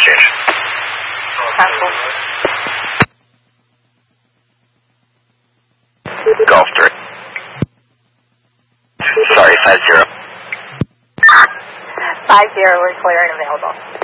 exchange. Passport. Golf 3. Sorry, 50. 50, we're clear and available.